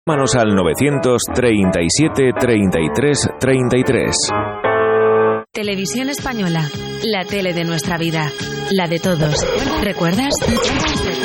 Llámanos al 937 33 33. Televisión Española, la tele de nuestra vida, la de todos. ¿Recuerdas?